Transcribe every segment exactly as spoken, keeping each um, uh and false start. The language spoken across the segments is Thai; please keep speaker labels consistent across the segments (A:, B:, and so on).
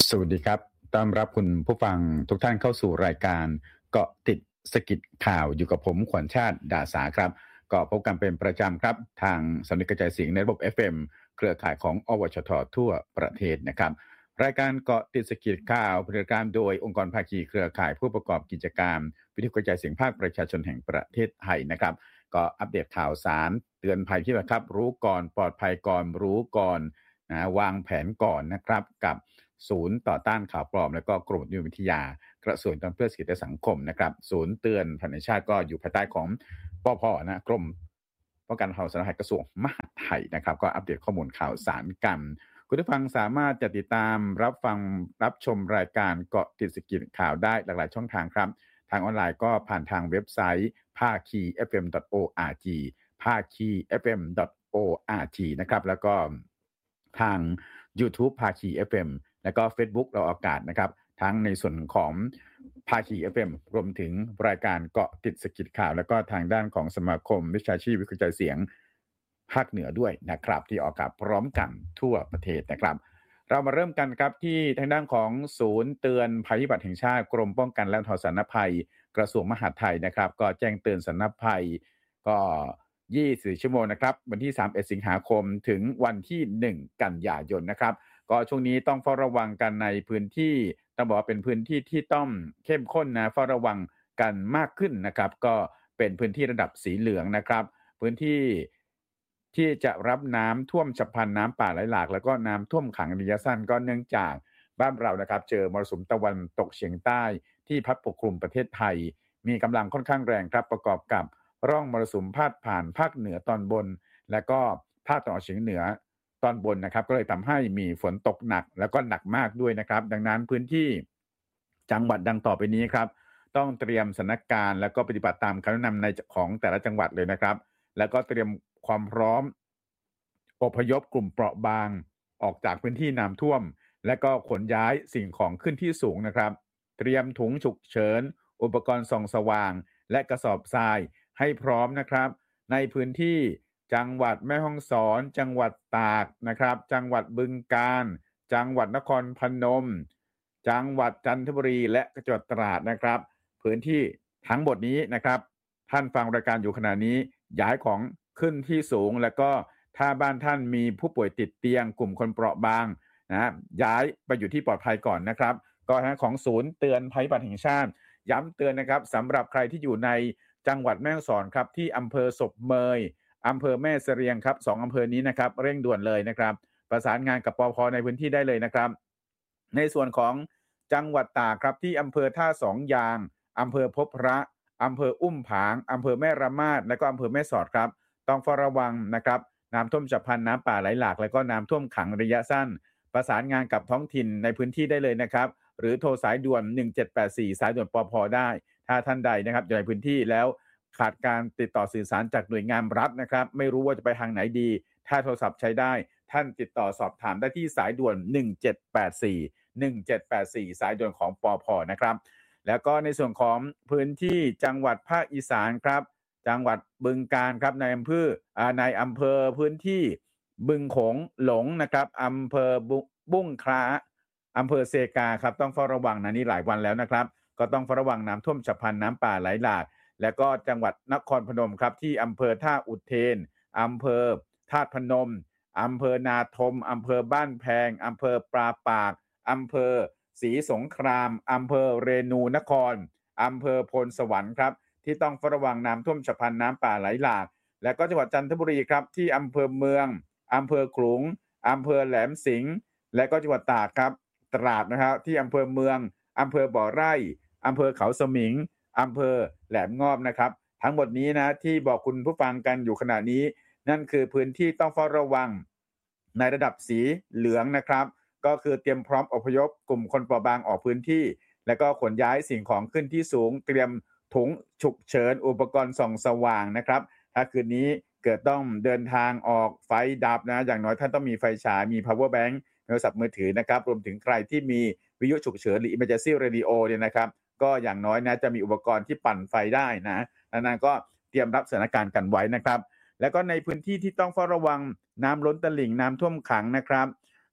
A: สวัสดีครับต้อนรับคุณผู้ฟังทุกท่านเข้าสู่รายการเกาะติดสกิดข่าวอยู่กับผมขวัญชาติดาสาครับก็พบกันเป็นประจำครับทางสำนักกระจายเสียงในระบบ เอฟ เอ็ม เครือข่ายของอวชททั่วประเทศนะครับรายการเกาะติดสกิดข่าวบริการโดยองค์กรภาคีเครือข่ายผู้ประกอบกิจการวิทยุกระจายเสียงภาคประชาชนแห่งประเทศไทยนะครับก็อัปเดตข่าวสารเตือนภัยที่นะครับรู้ก่อนปลอดภัยก่อนรู้ก่อนนะวางแผนก่อนนะครับกับศูนย์ต่อต้านข่าวปลอมและก็กรมอุตุนิยมวิทยากระทรวงการเพื่อเศรษฐกิจและสังคมนะครับศูนย์เตือนภัยแห่งชาติก็อยู่ภายใต้ของปภนะกรมป้องกันข่าวสารภัยกระทรวงมหาดไทยนะครับก็อัปเดตข้อมูลข่าวสารกันคุณผู้ฟังสามารถจะติดตามรับฟังรับชมรายการเกาะติดสกิดข่าวได้หลากหลายช่องทางครับทางออนไลน์ก็ผ่านทางเว็บไซต์ ภาคี เอฟ เอ็ม ดอท โอ อาร์ จี ภาคี เอฟ เอ็ม ดอท โอ อาร์ จี นะครับแล้วก็ทาง YouTube ภาคี เอฟ เอ็ม แล้วก็ Facebook เราอากาศนะครับทั้งในส่วนของภาคี เอฟ เอ็ม รวมถึงรายการเกาะติดสกิดข่าวแล้วก็ทางด้านของสมาคมวิชาชีพวิทยุกระจายเสียงภาคเหนือด้วยนะครับที่ออกอากาศพร้อมกันทั่วประเทศนะครับเรามาเริ่มกันครับที่ทางด้านของศูนย์เตือนภัยพิบัติแห่งชาติกรมป้องกันและบรรเทาสาธารณภัยกระทรวงมหาดไทยนะครับก็แจ้งเตือนสาธารณภัยก็ยี่สิบสี่ชั่วโมงนะครับวันที่สามสิบเอ็ดสิงหาคมถึงวันที่หนึ่งกันยายนนะครับก็ช่วงนี้ต้องเฝ้าระวังกันในพื้นที่ต้องบอกว่าเป็นพื้นที่ที่ต้องเข้มข้นนะเฝ้าระวังกันมากขึ้นนะครับก็เป็นพื้นที่ระดับสีเหลืองนะครับพื้นที่ที่จะรับน้ำท่วมฉับพลันน้ำป่าไหลหลากแล้วก็น้ำท่วมขังระยะสั้นก็เนื่องจากบ้านเรานะครับเจอมรสุมตะวันตกเฉียงใต้ที่พัดปกคลุมประเทศไทยมีกำลังค่อนข้างแรงครับประกอบกับร่องมรสุมพาดผ่านภาคเหนือตอนบนและก็ภาคตะวันออกเฉียงเหนือตอนบนนะครับก็เลยทำให้มีฝนตกหนักแล้วก็หนักมากด้วยนะครับดังนั้นพื้นที่จังหวัดดังต่อไปนี้ครับต้องเตรียมสถานการณ์แล้วก็ปฏิบัติตามคำแนะนำในของแต่ละจังหวัดเลยนะครับแล้วก็เตรียมความพร้อมอพยพกลุ่มเปราะบางออกจากพื้นที่น้ำท่วมและก็ขนย้ายสิ่งของขึ้นที่สูงนะครับเตรียมถุงฉุกเฉินอุปกรณ์ส่องสว่างและกระสอบทรายให้พร้อมนะครับในพื้นที่จังหวัดแม่ฮ่องสอนจังหวัดตากนะครับจังหวัดบึงกาฬจังหวัดนครพนมจังหวัดจันทบุรีและจังหวัดตราดนะครับพื้นที่ทั้งหมดนี้นะครับท่านฟังรายการอยู่ขณะนี้ย้ายของขึ้นที่สูงแล้วก็ถ้าบ้านท่านมีผู้ป่วยติดเตียงกลุ่มคนเปราะบางนะย้ายไปอยู่ที่ปลอดภัยก่อนนะครับก็ทางของศูนย์เตือนภัยพิบัติแห่งชาติย้ำเตือนนะครับสำหรับใครที่อยู่ในจังหวัดแม่ฮ่องสอนครับที่อำเภอศพเมยอำเภอแม่เสรียงครับสองอำเภอนี้นะครับเร่งด่วนเลยนะครับประสานงานกับปภ.ในพื้นที่ได้เลยนะครับในส่วนของจังหวัดตากครับที่อำเภอท่าสองยางอำเภอพบพระอำเภออุ้มผางอำเภอแม่ระมาดและก็อำเภอแม่สอดครับต้องเฝ้าระวังนะครับน้ำท่วมฉับพลันน้ำป่าไหลหลากและก็น้ำท่วมขังระยะสั้นประสานงานกับท้องถิ่นในพื้นที่ได้เลยนะครับหรือโทรสายด่วนหนึ่งเจ็ดแปดสี่สายด่วนปภ.ได้ถ้าท่านใดนะครับอยู่ในพื้นที่แล้วขาดการติดต่อสื่อสารจากหน่วยงานรัฐนะครับไม่รู้ว่าจะไปทางไหนดีถ้าโทรศัพท์ใช้ได้ท่านติดต่อสอบถามได้ที่สายด่วนหนึ่งเจ็ดแปดสี่ หนึ่งเจ็ดแปดสี่สายด่วนของปภ.นะครับแล้วก็ในส่วนของพื้นที่จังหวัดภาคอีสานครับจังหวัดบึงกาฬครับในอำเภออ่าในอำเภอพื้นที่บึงโขงหลงนะครับอำเภอบุ้งคล้าอำเภอเซกาครับต้องเฝ้าระวังนะนี่หลายวันแล้วนะครับก็ต้องเฝ้าระวังน้ำท่วมฉับพลันน้ำป่าไหลหลากและก็จังหวัดนครพนมครับที่อำเภอท่าอุเทนอำเภอธาตุพนมอำเภอนาทมอำเภอบ้านแพงอำเภอปราปากอำเภอศรีสงครามอำเภอเรนูนครอำเภอพลสวรรค์ครับที่ต้องเฝ้าระวังน้ำท่วมฉับพลันน้ำป่าไหลหลากและก็จังหวัดจันทบุรีครับที่อำเภอเมืองอำเภอขลุงอำเภอแหลมสิงห์และก็จังหวัดตากครับตราดนะครับที่อำเภอเมืองอำเภอบ่อไร่อำเภอเขาสมิงอำเภอแหลมงอบนะครับทั้งหมดนี้นะที่บอกคุณผู้ฟังกันอยู่ขณะนี้นั่นคือพื้นที่ต้องเฝ้าระวังในระดับสีเหลืองนะครับก็คือเตรียมพร้อมอพยพกลุ่มคนเปราะบางออกพื้นที่แล้วก็ขนย้ายสิ่งของขึ้นที่สูงเตรียมถุงฉุกเฉินอุปกรณ์ส่องสว่างนะครับถ้าคืนนี้เกิดต้องเดินทางออกไฟดับนะอย่างน้อยท่านต้องมีไฟฉายมี power bank โทรศัพท์มือถือนะครับรวมถึงใครที่มีวิทยุฉุกเฉินหรือ emergency radio เนี่ยนะครับก็อย่างน้อยนะจะมีอุปกรณ์ที่ปั่นไฟได้นะนั้นก็เตรียมรับสถานการณ์กันไว้นะครับแล้วก็ในพื้นที่ที่ต้องเฝ้าระวังน้ำล้นตลิ่งน้ำท่วมขังนะครับ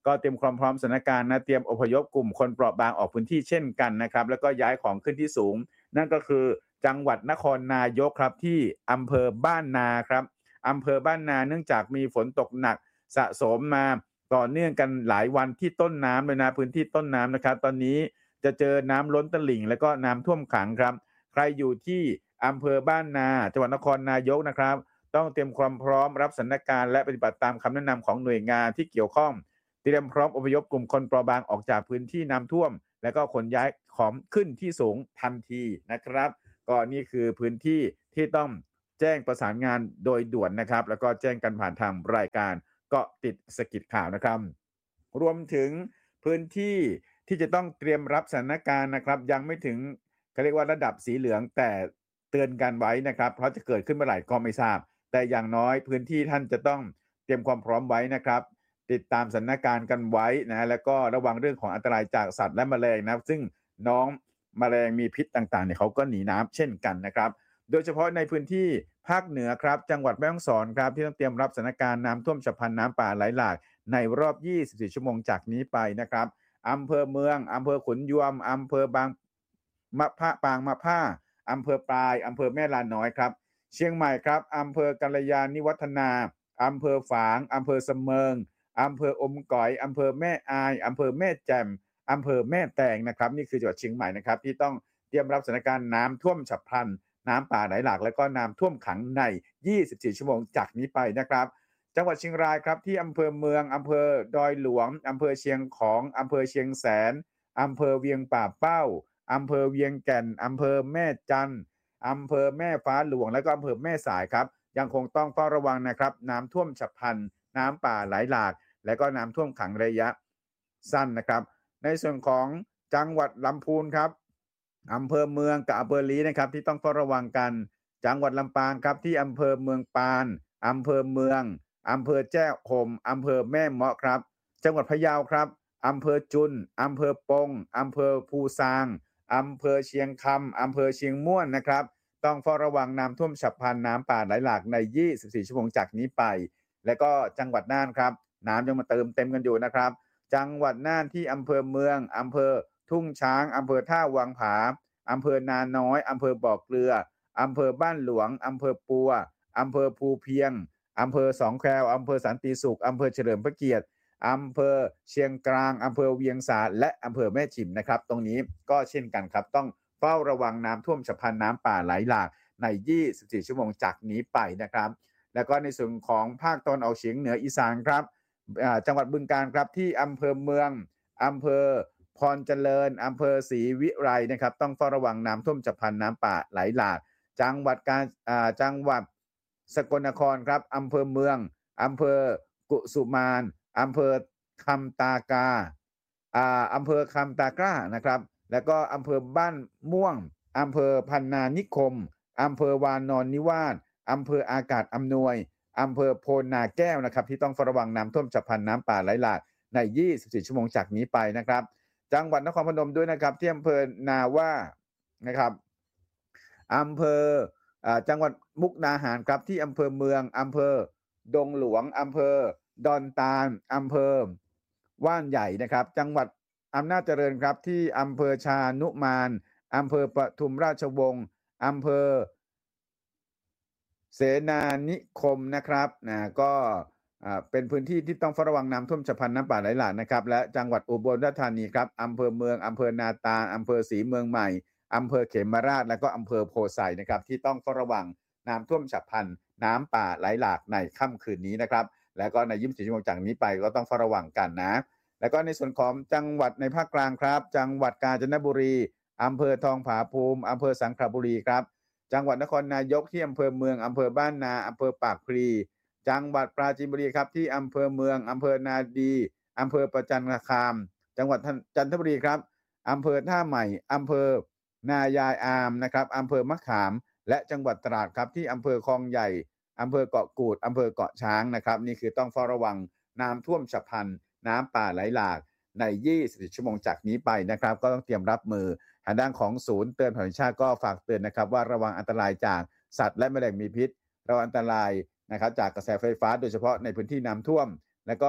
A: ก็เตรียมความพร้อมสถานการณ์นะเตรียมอพยพกลุ่มคนเปราะบางออกพื้นที่เช่นกันนะครับแล้วก็ย้ายของขึ้นที่สูงนั่นก็คือจังหวัดนครนายกครับที่อำเภอบ้านนาครับอำเภอบ้านนาเนื่องจากมีฝนตกหนักสะสมมาต่อเนื่องกันหลายวันที่ต้นน้ำเลยนะพื้นที่ต้นน้ำนะครับตอนนี้จะเจอน้ำล้นตลิ่งแล้วก็น้ำท่วมขังครับใครอยู่ที่อำเภอบ้านนาจังหวัดนครนายกนะครับต้องเตรียมความพร้อมรับสถานการณ์และปฏิบัติตามคำแนะนำของหน่วยงานที่เกี่ยวข้องเตรียมพร้อมอพยพกลุ่มคนเปราะบางออกจากพื้นที่น้ำท่วมและก็ขนย้ายของขึ้นที่สูงทันทีนะครับก็นี่คือพื้นที่ที่ต้องแจ้งประสานงานโดยด่วนนะครับแล้วก็แจ้งกันผ่านทางรายการเกาะติดสกิดข่าวนะครับรวมถึงพื้นที่ที่จะต้องเตรียมรับสถานการณ์นะครับยังไม่ถึงเขาเรียกว่าระดับสีเหลืองแต่เตือนกันไว้นะครับเพราะจะเกิดขึ้นเมื่อไหร่ก็ไม่ทราบแต่อย่างน้อยพื้นที่ท่านจะต้องเตรียมความพร้อมไว้นะครับติดตามสถานการณ์กันไว้นะแล้วก็ระวังเรื่องของอันตรายจากสัตว์และแมลงนะซึ่งน้องแมลงมีพิษต่างๆเนี่ยเขาก็หนีน้ำเช่นกันนะครับโดยเฉพาะในพื้นที่ภาคเหนือครับจังหวัดแม่ฮ่องสอนครับที่ต้องเตรียมรับสถานการณ์น้ำท่วมฉับพลันน้ำป่าไหลหลากในรอบยี่สิบสี่ชั่วโมงจากนี้ไปนะครับอำเภอเมืองอำเภอขุนยวมอำเภอบางมะพร้าปางมะผ้าอำเภอปลายอำเภอแม่ลาน้อยครับเชียงใหม่ครับอำเภอกัลยาณิวัฒนาอำเภอฝางอำเภอเสมิงอำเภออมก๋อยอำเภอแม่อายอำเภอแม่แจ่มอำเภอแม่แตงนะครับนี่คือจังหวัดเชียงใหม่นะครับที่ต้องเตรียมรับสถานการณ์น้ำท่วมฉับพลันน้ำป่าไหลหลากและก็น้ำท่วมขังในยี่สิบสี่ชั่วโมงจากนี้ไปนะครับจังหวัดเชียงรายครับที่อำเภอเมืองอำเภอดอยหลวงอำเภอเชียงของอำเภอเชียงแสนอำเภอเวียงป่าเป้าอำเภอเวียงแก่นอำเภอแม่จันทร์อำเภอแม่ฟ้าหลวงและก็อำเภอแม่สายครับยังคงต้องเฝ้าระวังนะครับน้ำท่วมฉับพลันน้ำป่าไหลหลากและก็น้ำท่วมขังระยะสั้นนะครับในส่วนของจังหวัดลำพูนครับอำเภอเมืองกับอำเภอลีนะครับที่ต้องเฝ้าระวังกันจังหวัดลำปางครับที่อำเภอเมืองปานอำเภอเมืองอำเภอแจ้ห่มอำเภอแม่เมาะครับจังหวัดพะเยาครับอำเภอจุนอำเภอปงอำเภอภูซางอำเภอเชียงคำอำเภอเชียงม่วนนะครับต้องเฝ้าระวังน้ำท่วมฉับพลันน้ำป่าไหลหลากในยี่สิบสี่ชั่วโมงจากนี้ไปและก็จังหวัดน่านครับน้ำยังมาเติมเต็มกันอยู่นะครับจังหวัดน่านที่อำเภอเมืองอำเภอทุ่งช้างอำเภอท่าวังผาอำเภอนาน้อยอำเภอบ่อเกลืออำเภอบ้านหลวงอำเภอปัวอำเภอภูเพียงอำเภอสองแควอำเภอสันติสุขอำเภอเฉลิมพระเกียรติอำเภอเชียงกลางอำเภอเวียงสาและอำเภอแม่จิ๋มนะครับตรงนี้ก็เช่นกันครับต้องเฝ้าระวังน้ำท่วมฉับพลันน้ำป่าไหลหลากในยี่สิบสี่ชั่วโมงจากนี้ไปนะครับแล้วก็ในส่วนของภาคตะวันออกเฉียงเหนืออีสานครับจังหวัดบึงกาฬครับที่อำเภอเมืองอำเภอพรเจริญอำเภอศรีวิไลนะครับต้องเฝ้าระวังน้ำท่วมฉับพลันน้ำป่าไหลหลากจังหวัดการจังหวัดสกลนครครับอำเภอเมืองอำเภอกุสุมานอำเภอคำตากาอ่าอำเภอคำตากล้านะครับแล้วก็อำเภอบ้านม่วงอำเภอพันนานิคมอำเภอวานอนนิวาสอำเภออากาศอำนวยอำเภอโพนาแก้วนะครับที่ต้องเฝ้าระวังน้ำท่วมฉับพลันน้ำป่าไหลหลากในยี่สิบสี่ชั่วโมงจากนี้ไปนะครับจังหวัดนครพนมด้วยนะครับที่อำเภอนาว่านะครับอำเภอจังหวัดมุกดาหารครับที่อำเภอเมืองอำเภอดงหลวงอำเภอดอนตาลอำเภอว่านใหญ่นะครับจังหวัดอำนาจเจริญครับที่อำเภอชานุมานอำเภอปทุมราชวงศ์อำเภอเสนานิคมนะครับนะก็เป็นพื้นที่ที่ต้องเฝ้าระวังน้ำท่วมฉับพลันน้ำป่าไหลหลากนะครับและจังหวัดอุบลราชธานีครับอำเภอเมืองอำเภอนาตาลอำเภอศรีเมืองใหม่อำเภอเขมราชและก็อำเภอโพไซนะครับที่ต้องเฝ้าระวังน้ำท่วมฉับพลันน้ำป่าไหลหลากในค่ำคืนนี้นะครับแล้วก็ในยี่สิบสี่ชั่วโมงจากนี้ไปก็ต้องเฝ้าระวังกันนะแล้วก็ในส่วนของจังหวัดในภาคกลางครับจังหวัดกาญจนบุรีอำเภอทองผาภูมิอำเภอสังขบุรีครับจังหวัดนครนายกที่อำเภอเมืองอำเภอบ้านนาอำเภอปากพลีจังหวัดปราจีนบุรีครับที่อำเภอเมืองอำเภอนาดีอำเภอประจันตคามจังหวัดจันทบุรีครับอำเภอท่าใหม่อำเภอนายายอามนะครับอำเภอมะขามและจังหวัดตราดครับที่อำเภอคลองใหญ่อำเภอเกาะกูดอำเภอเกาะช้างนะครับนี่คือต้องเฝ้าระวังน้ำท่วมฉับพลันน้ำป่าไหลหลากในยี่สิบสี่ชั่วโมงจากนี้ไปนะครับก็ต้องเตรียมรับมือทางด้านของศูนย์เตือนภัยแห่งชาติก็ฝากเตือนนะครับว่าระวังอันตรายจากสัตว์และแมลงมีพิษระวังอันตรายนะครับจากกระแสไฟฟ้าโดยเฉพาะในพื้นที่น้ำท่วมและก็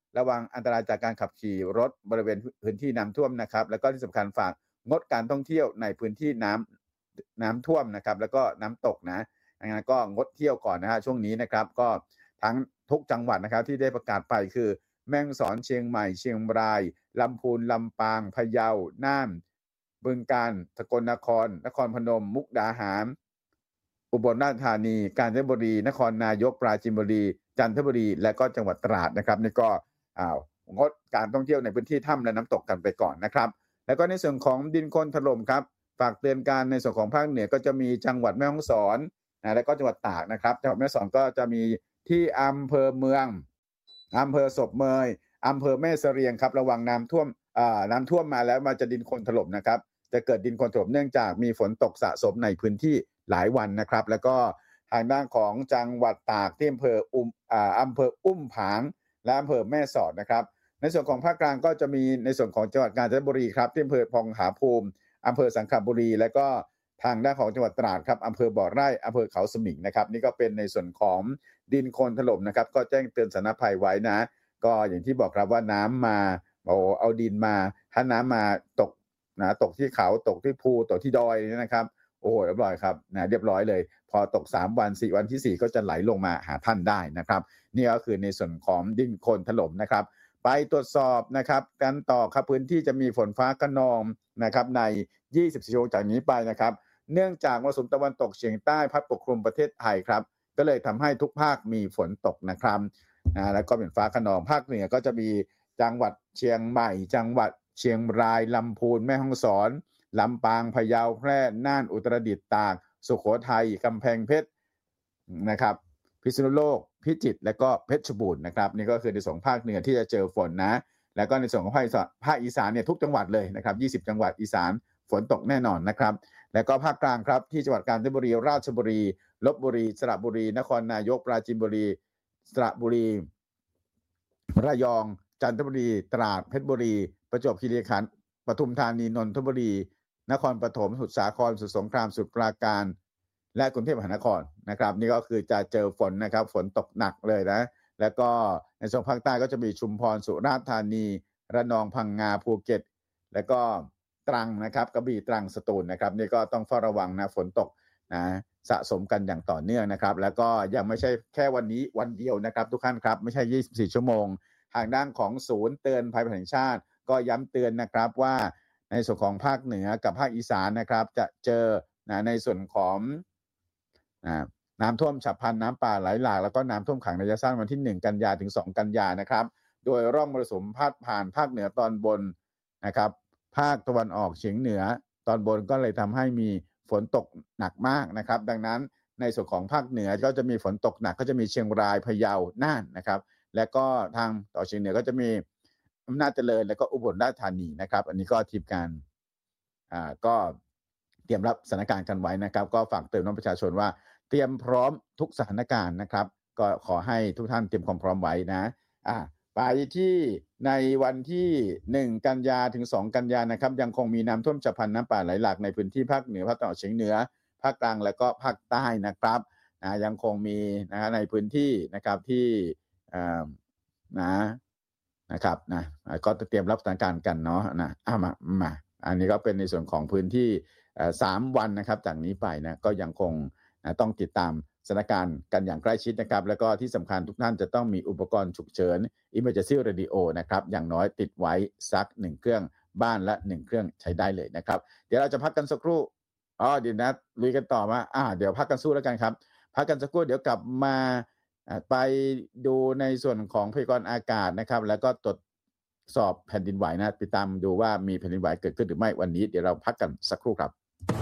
A: ระวังอันตรายจากการขับขี่รถบริเวณพื้นที่น้ำท่วมนะครับแล้วก็ที่สำคัญฝากงดการท่องเที่ยวในพื้นที่น้ำน้ำท่วมนะครับแล้วก็น้ำตกนะงั้นก็งดเที่ยวก่อนนะฮะช่วงนี้นะครับก็ทั้งทุกจังหวัดนะครับที่ได้ประกาศไปคือแม่ฮ่องสอนเชียงใหม่เชียงรายลำพูนลำปางพะเยาน่านบึงกาฬสกลนครนครพนมมุกดาหารอุบลราชธานีกาญจนบุรีนครนายกปราจีนบุรีจันทบุรีและก็จังหวัดตราดนะครับนี่ก็อ้าวงดการท่องเที่ยวในพื้นที่ถ้ำและน้ำตกกันไปก่อนนะครับแล้วก็ในส่วนของดินโคลนถล่มครับฝากเตือนการในส่วนของภาคเหนือก็จะมีจังหวัดแม่ฮ่องสอนนะแล้วก็จังหวัดตากนะครับจังหวัดแม่ฮ่องสอนก็จะมีที่อำเภอเมืองอำเภอศพเมยอำเภอแม่เสรียงครับระวังน้ำท่วมอ่าน้ำท่วมมาแล้วมาจะดินโคลนถล่มนะครับจะเกิดดินโคลนถล่มเนื่องจากมีฝนตกสะสมในพื้นที่หลายวันนะครับแล้วก็ทางด้านของจังหวัดตากที่อำเภออุ้มอ่าอำเภออุ้มผางและอำเภอแม่สอดนะครับในส่วนของภาคกลางก็จะมีในส่วนของจังหวัดกาญจนบุรีครับที่อำเภอพองหาภูมิอำเภอสังขบุรีและก็ทางด้านของจังหวัดตราดครับอำเภอบ่อไร่อำเภอเขาสมิงนะครับนี่ก็เป็นในส่วนของดินโคลนถล่มนะครับก็แจ้งเตือนสาธารณภัยไว้นะก็อย่างที่บอกครับว่าน้ำมาเอาเอาดินมาถ้าน้ำมาตกนะตกที่เขาตกที่ภูตกที่ดอยนี่นะครับโอ้โหเรียบร้อยครับนะเรียบร้อยเลยพอตกสามวันสี่วันที่สี่ก็จะไหลลงมาหาท่านได้นะครับนี่ก็คือในส่วนของดินโคลนถล่มนะครับไปตรวจสอบนะครับกันต่อครับพื้นที่จะมีฝนฟ้าคะนองนะครับในยี่สิบสี่ชั่วโมงจากนี้ไปนะครับเนื่องจากมรสุมตะวันตกเฉียงใต้พัดปกคลุมประเทศไทยครับก็เลยทำให้ทุกภาคมีฝนตกนะครับนะแล้วก็เป็นฟ้าคะนองภาคเหนือก็จะมีจังหวัดเชียงใหม่จังหวัดเชียงรายลำพูนแม่ฮ่องสอนลำปางพะเยาแพร่น่านอุตรดิตถ์ตากสุโขทัยกำแพงเพชรนะครับพิษณุโลกพิจิตรและก็เพชรบูรณ์นะครับนี่ก็คือในสองภาคเหนือที่จะเจอฝนนะแล้วก็ในส่วนของภาคอีสานภาคอีสานเนี่ยทุกจังหวัดเลยนะครับยี่สิบจังหวัดอีสานฝนตกแน่นอนนะครับแล้วก็ภาคกลางครับที่จังหวัดกาญจนบุรีราชบุรีลพบุรีสระบุรีนครนายกปราจีนบุรีสระบุรีระยองจันทบุรีตราดเพชรบุรีประจวบคีรีขันธ์ปทุมธานีนนทบุรีนครปฐมสมุทรสาครสมุทรสงครามสมุทรปราการและกรุงเทพมหานครนะครับนี่ก็คือจะเจอฝนนะครับฝนตกหนักเลยนะแล้วก็ในโซนภาคใต้ก็จะมีชุมพรสุราษฎร์ธานีระนองพังงาภูเก็ตแล้วก็ตรังนะครับกระบี่ตรังสตูลนะครับนี่ก็ต้องเฝ้าระวังนะฝนตกนะสะสมกันอย่างต่อเนื่องนะครับแล้วก็ยังไม่ใช่แค่วันนี้วันเดียวนะครับทุกท่านครับไม่ใช่ยี่สิบสี่ชั่วโมงทางด้านของศูนย์เตือนภัยแห่งชาติก็ย้ำเตือนนะครับว่าในส่วนของภาคเหนือกับภาคอีสานนะครับจะเจอนะในส่วนของนะน้ำท่วมฉับพลันน้ำป่าไหลหลากแล้วก็น้ำท่วมขังระยะสั้นวันที่หนึ่งกันยาถึงสองกันยานะครับโดยร่องมรสุมพาดผ่านภาคเหนือตอนบนนะครับภาคตะวันออกเฉียงเหนือตอนบนก็เลยทำให้มีฝนตกหนักมากนะครับดังนั้นในส่วนของภาคเหนือก็จะมีฝนตกหนักก็จะมีเชียงรายพะเยาน่านนะครับและก็ทางต่อเฉียงเหนือก็จะมีอำนาจเจริญและก็อุบลราชธานีนะครับอันนี้ก็ทีมงานอ่าก็เตรียมรับสถานการณ์กันไว้นะครับก็ฝากเตือนน้องประชาชนว่าเตรียมพร้อมทุกสถานการณ์นะครับก็ขอให้ทุกท่านเตรียมความพร้อมไว้นะอ่าไปที่ในวันที่หนึ่งกันยาถึงสองกันยานะครับยังคงมีน้ำท่วมฉับพลันน้ำป่าไหลหลากในพื้นที่ภาคเหนือภาคตะวันออกเฉียงเหนือภาคกลางและก็ภาคใต้นะครับนะยังคงมีนะในพื้นที่นะครับที่อ่านะนะครับนะก็เตรียมรับสถานการณ์กันเนาะนะอ่ะมามาอันนี้ก็เป็นในส่วนของพื้นที่เอ่อสามวันนะครับจากนี้ไปนะก็ยังคงนะต้องติดตามสถานการณ์กันอย่างใกล้ชิดนะครับแล้วก็ที่สำคัญทุกท่านจะต้องมีอุปกรณ์ฉุกเฉิน Emergency Radio นะครับอย่างน้อยติดไว้สักหนึ่งเครื่องบ้านละหนึ่งเครื่องใช้ได้เลยนะครับเดี๋ยวเราจะพักกันสักครู่อ๋อเดี๋ยวนะลุยกันต่อมาอ่าเดี๋ยวพักกันสู้แล้วกันครับพักกันสักครู่เดี๋ยวกลับมาไปดูในส่วนของพยากรณ์อากาศนะครับแล้วก็ตรวจสอบแผ่นดินไหวนะติดตามดูว่ามีแผ่นดินไหวเกิดขึ้นหรือไม่วันนี้เดี๋ยวเราพักกันสักครู่ครับ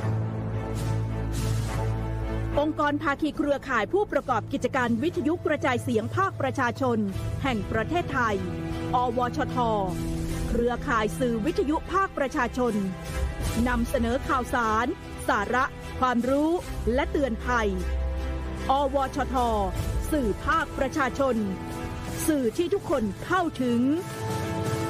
B: องค์กรภาคีเครือข่ายผู้ประกอบกิจการวิทยุกระจายเสียงภาคประชาชนแห่งประเทศไทยอวชทเครือข่ายสื่อวิทยุภาคประชาชนนำเสนอข่าวสารสาระความรู้และเตือนภัยอวชทสื่อภาคประชาชนสื่อที่ทุกคนเข้าถึง